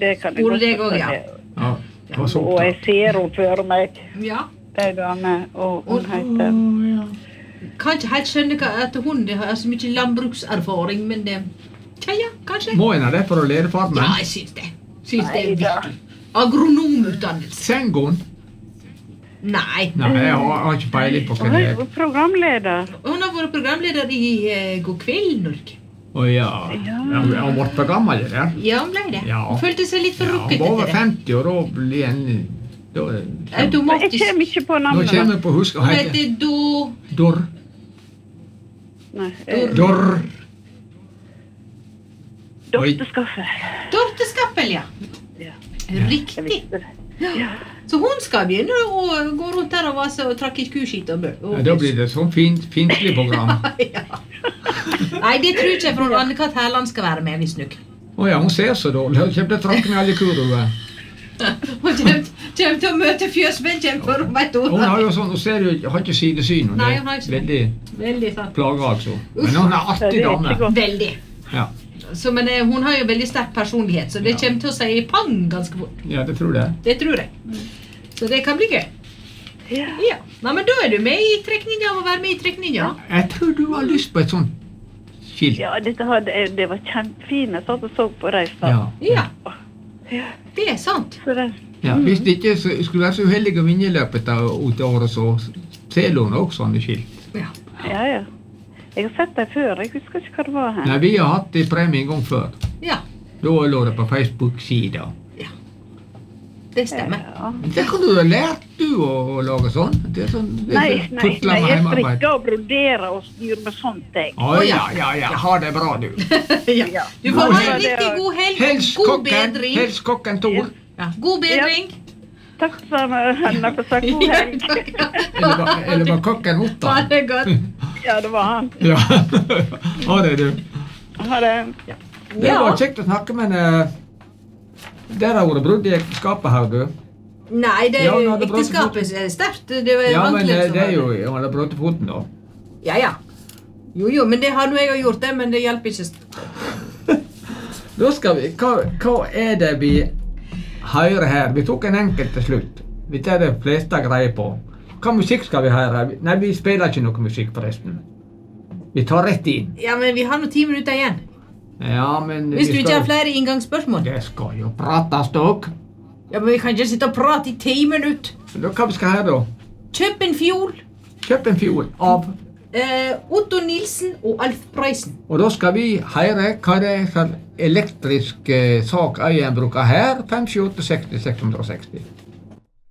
det kan jeg Ole godt deg også, ja. Ja, det var så Og jeg ser henne for meg, Ja. det dame, og hun heter... ja. Kan ikke helt skjønne at hun har så mye landbrukserfaring, men ja, kanskje. Må en ha det for å lede farmen? Ja, jeg synes det. Synes det er Neida. viktig. Agronomutdannelse. Sengon? Nei. Nei, jeg har ikke peiling på hva Hun det er programleder. Hun har vært programleder i God kveld, Norge. Ja. Han har vært for gammel, det der. Ja, hun ble det. Ja. Hun følte seg litt for Han rukket var over etter det. 50, og da blir en... Jeg Automatisk. kommer ikke på Nå navnet. kommer jeg på å huske å Hun hete heter Dor. Nei, Dor. Dorte Skaffe. Dorte Skappel, ja. Ja, jeg Riktig. visste det. Ja. Så hun skal begynne å gå rundt der og vase og trakke kuskitt og bø. Ja, da blir det sånn finslig program. Ja. Nei, det tror ikke jeg, for Anne-Kat. Herland skal være med, hvis nok. Åja, hun ser så dårlig. Hun kommer til å trakke med alle kuroer. Hun kommer til å møte fjøsbenken for om et år. Hun har jo sånn, hun ser jo, har ikke sidesyn. Og Nei, det hun har er ikke det. veldig Veldig sant. plager, altså. Men hun er Det artig er dame. ikke godt. Veldig. Ja, Så, men hun har jo veldig sterk personlighet, så det Ja. kommer til å si pang ganske fort. ja, det tror jeg. Det tror jeg. Så det kan bli gøy. Ja. Ja. Nei, men da er du med i trekninga og være med i trekninga. Jeg tror du har lyst på et sånt skilt. Ja, det var kjempefint. Jeg satt og så på det i stad. Ja. Ja, Ja. det er sant. Så det, Ja, hvis det ikke skulle være så uheldig å vinne i løpet av året, så selger hun også sånne skilt. Ja. ja. Jeg har sett det før. Jeg husker ikke hva det var her. Nei, vi har hatt det i premie en gang før. Ja, Da lå det på Facebook-sida. det stemmer. Ja. Det kan du ha lært du å lage sånn. Det er sånn det er Nei, sånn jeg hjemmearbeid. strikker og broderer og styrer med sånt, jeg. Å ja. Ha det bra, du. Ja. Du får God ha helg. en riktig god helg. Hils God kokken, bedring. hils kokken Tor. Ja. God bedring. Takk for henne for sagt god helg. Eller var kokken Ha Ottar? det godt. Ja, det var han. Ja. Ha det, du. Ha det. Det var kjekt å snakke, men der har vært brudd i ekteskapet her, du. Nei, det er Ja, jo hun hadde brått ekteskapet er sterkt. Det var Ja, men vanskelig, det er jo hun hadde brutt foten, da. Ja. Jo, men det har nå jeg også gjort det, men det hjelper ikke. Da skal vi Hva er det vi hører her? Vi tok en enkelt til slutt. Vi tar det fleste greier på. Hva musikk skal vi høre? Nei, vi spiller ikke noe musikk, forresten. Vi tar rett inn. Ja, men vi har nå 10 minutter igjen. Ja, men Hvis du vi ikke har skal, flere inngangsspørsmål. det skal jo prates, dere. Ja, men vi kan ikke sitte og prate i 10 minutter. Hva vi skal høre, da? Kjøp en fiol. Kjøp en fiol av. Otto Nilsen og Alf Preisen. Og da skal vi høre hva det er for elektrisk sak eieren bruker her. 578 60 660.